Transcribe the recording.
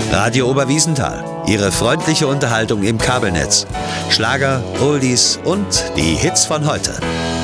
Radio Oberwiesenthal, Ihre freundliche Unterhaltung im Kabelnetz. Schlager, Oldies und die Hits von heute.